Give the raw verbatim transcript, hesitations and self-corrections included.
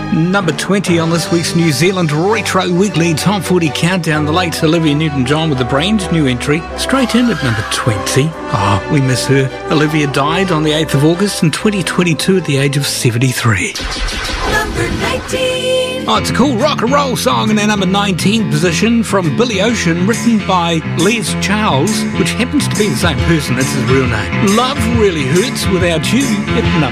Number twenty on this week's New Zealand Retro Weekly Top forty Countdown, the late Olivia Newton-John with a brand new entry, straight in at number twenty. Oh, we miss her. Olivia died on the eighth of August in twenty twenty-two at the age of seventy-three. Number nineteen. Oh, it's a cool rock and roll song in our number nineteen position from Billy Ocean, written by Les Charles, which happens to be the same person. That's his real name. Love Really Hurts without you at number